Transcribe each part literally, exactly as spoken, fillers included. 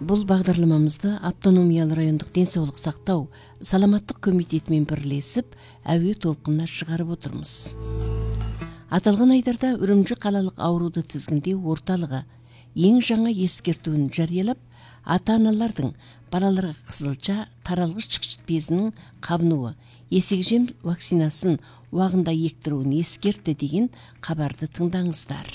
Бұл бағдарламамызды Автономиялы райондық денсаулық сақтау саламаттық комитетімен бірлесіп, әуе толқынына шығарып отырмыз. Аталған айдарда Үрімжі қалалық ауруды тізгіндеу орталығы ең жаңа ескертуін жариялап, ата-аналардың балаларға қызылша таралғыш шықшыт безінің қабынуы, есекжем вакцинасын уағында ектіруін ескертті деген хабарды тыңдаңыздар.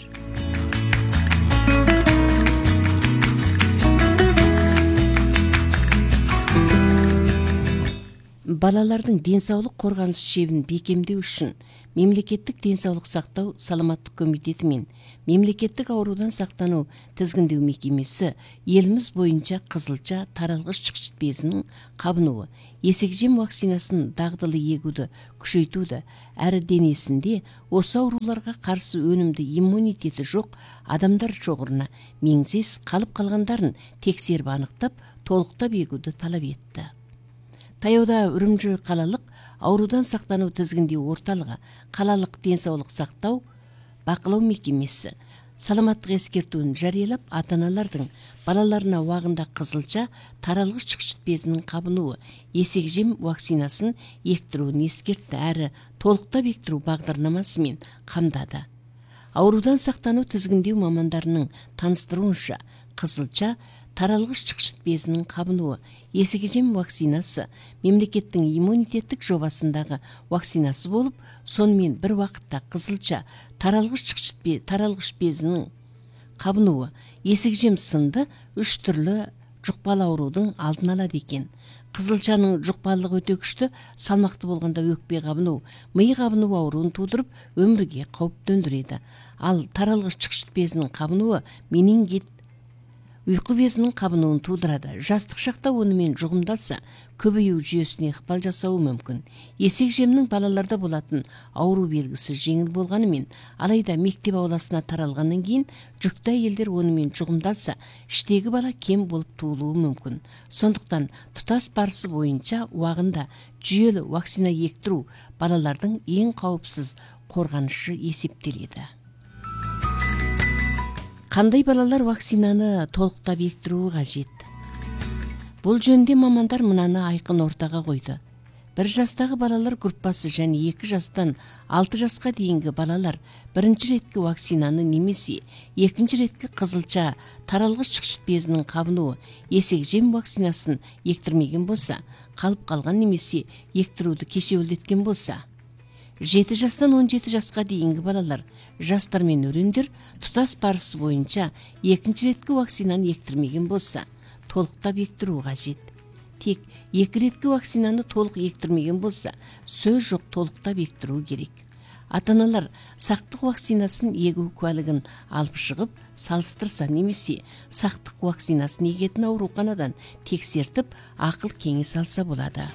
Балалардың денсаулық қорғаныс шебін бекемдеу үшін Мемлекеттік денсаулық сақтау саламаттық комитеті мен Мемлекеттік аурудан сақтану тізгіндеу мекемесі еліміз бойынша қызылша таралғыш шықшыт безінің қабынуы, есекжем вакцинасын дағдылы егуді күшейтуді, әрі денесінде осы ауруларға қарсы өнімді иммунитеті жоқ адамдар шоғырына меңзес қалып қалғандарын тексеріп анықтап, толықтап егуді талап етті. Таяуда Үрімжі қалалық аурудан сақтану тізгіндеу орталығы, қалалық денсаулық сақтау бақылау мекемесі саламаттық ескертуін жариялап, ата-аналардың балаларына уағында қызылша таралғыш шықшыт безінің қабынуы, есекжем вакцинасын ектіруін ескертті, әрі толықтап ектіру бағдарламасымен қамдады. Аурудан сақтану тізгіндеу мамандарының таныстыруынша, қызылша таралғыш шықшыт безінің қабынуы, есекжем вакцинасы мемлекеттің иммунитеттік жобасындағы вакцинасы болып, сонымен бір уақытта қызылша таралғыш шықшыт таралғыш безінің қабынуы, есекжем сынды үш түрлі жұқпалы аурудың алдын алады екен. Қызылшаның жұқпалылығы өте күшті, салмақты болғанда өкпе қабыну, ми қабыну ауруын тудырып, өмірге қауіп төндіреді. Ал таралғыш шықшыт безінің қабынуы менингит, ұйқы безінің қабынуын тудырады. Жастық шақта онымен жұғымдалса, көбею жүйесіне ықпал жасауы мүмкін. Есекжемнің балаларда болатын ауру белгісі жеңіл болғанымен, алайда мектеп ауласына таралғаннан кейін жүкті әйелдер онымен жұғымдалса, іштегі бала кем болып туылуы мүмкін. Сондықтан тұтас барысы бойынша уағында жүйелі вакцина ектіру балалардың ең қауіпсіз қорғанышы есептеледі. Қандай балалар вакцинаны толықтап ектіруі қажет? Бұл жөнде мамандар мынаны айқын ортаға қойды. Бір жастағы балалар группасы және екі жастан алты жасқа дейінгі балалар бірінші реткі вакцинаны немесе екінші реткі қызылша таралғыш шықшыт безінің қабынуы, есекжем вакцинасын ектірмеген болса, қалып қалған немесе ектіруді кешеуілдеткен болса, жеті жастан он жеті жасқа дейінгі балалар, жастар мен өрендер тұтас барысы бойынша екінші реткі вакцинаны ектірмеген болса, толықтап ектіру қажет. Тек екі реткі вакцинаны толық ектірмеген болса, сөз жоқ толықтап ектіру керек. Ата-аналар сақтық вакцинасын егу куәлігін алып шығып, салыстырса немесе сақтық вакцинасын егетін ауруханадан тексертіп, ақыл кеңес алса болады.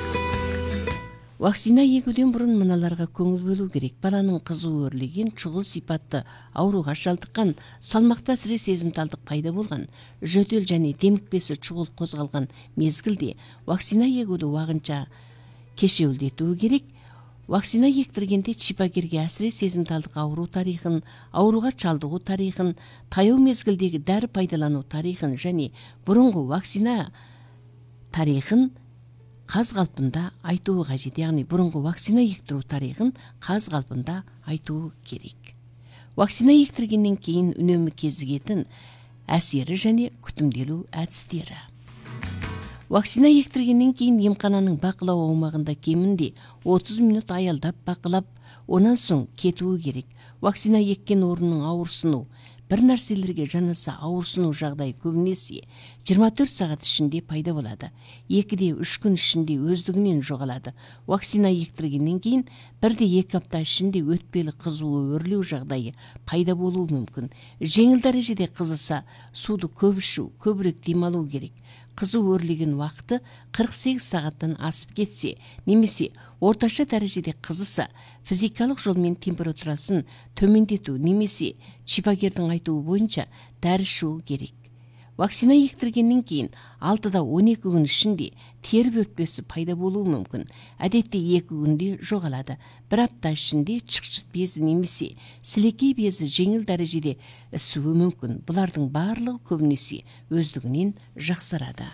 Вакцина егуден бұрын мыналарға көңіл бөлу керек. Баланың қызуы өрлеген, шұғыл сипатты ауруға шалдыққан, салмақты әсіре сезімталдық пайда болған, жөтел және демікпесі шұғыл қозғалған мезгілде вакцина егуді уағынша кешеуілдетуі керек. Вакцина ектіргенде шипагерге әсіре сезімталдық ауру тарихын, ауруға шалдығу тарихын, таяу мезгілдегі дәрі пайдалану тарихын және бұрынғы вакцина тарихын қаз қалпында айтуы қажет. Яғни бұрынғы вакцина ектіру тарихын қаз қалпында айтуы керек. Вакцина ектіргеннен кейін үнемі кезігетін әсері және күтімделу әдістері. Вакцина ектіргеннен кейін емхананың бақылау аумағында кемінде отыз минут аялдап бақылап, онан соң кетуі керек. Вакцина еккен орынның ауырсыну, бір нәрселерге жанаса ауырсыну жағдай көбінесе жиырма төрт сағат ішінде пайда болады. екіде үш күн ішінде өздігінен жоғалады. Вакцина ектіргеннен кейін бірде екі апта ішінде өтпелі қызуы өрлеу жағдайы пайда болуы мүмкін. Жеңіл дәрежеде қызыса, суды көп ішу, көбірек демалу керек. Қызу өрлеген уақыты қырық сегіз сағаттан асып кетсе, немесе орташа дәрежеде қызыса, физикалық жолмен температурасын төмендету немесе шипагердің айтуы бойынша дәрі ішу керек. Вакцина ектіргеннен кейін алтыда он эки күн ішінде тері бөртпесі пайда болуы мүмкін. Әдетте екі күнде жоғалады. Бір апта ішінде чықчыт безі немесе сілекей безі жеңіл дәрежеде ісуі мүмкін. Бұлардың барлығы көбінесе өздігінен жақсарады.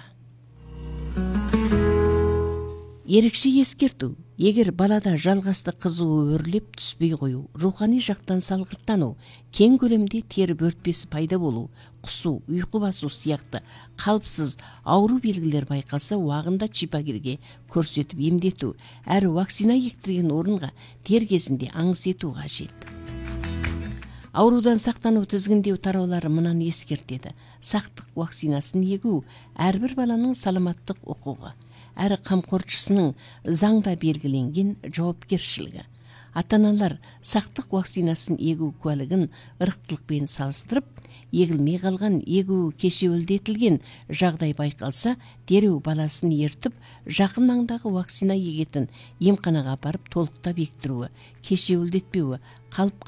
Ерекше ескерту. Егер балада жалғасты қызуы өрлеп түспей қою, рухани жақтан салғырттану, кең көлемде тері бөртпесі пайда болу, құсу, ұйқы басу сияқты қалыпсыз ауру белгілер байқалса, уағында шипагерге көрсетіп емдету, әрі вакцина ектірген орынға дер кезінде аңыз ету қажет. Аурудан сақтану тізгіндеу тараулары мынаны ескертеді. Сақтық вакцинасын егу әрбір баланың саламаттық құқығы, әрі қамқоршысының заңда белгіленген жауапкершілігі. Ата-аналар сақтық вакцинасын егу куәлігін ырықтылықпен салыстырып, егілмей қалған, егу кешеуілдетілген жағдай байқалса, дереу баласын ертіп, жақын маңдағы вакцина егетін емханаға апарып толықтап ектіруі, кешеуілдетпеуі, қалып